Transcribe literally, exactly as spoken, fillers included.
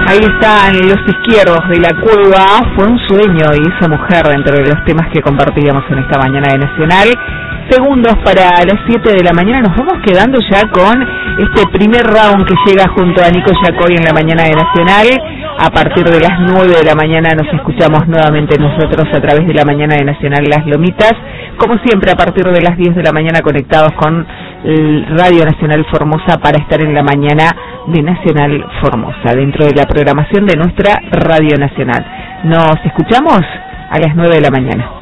Ahí están los izquierdos de la cueva. Fue un sueño y esa mujer dentro de los temas que compartíamos en esta mañana de Nacional. Segundos para las siete de la mañana. Nos vamos quedando ya con este primer round que llega junto a Nico Yacoy en la mañana de Nacional. A partir de las nueve de la mañana nos escuchamos nuevamente nosotros a través de la mañana de Nacional Las Lomitas. Como siempre, a partir de las diez de la mañana conectados con Radio Nacional Formosa para estar en la mañana de Nacional Formosa, dentro de la programación de nuestra Radio Nacional. Nos escuchamos a las nueve de la mañana.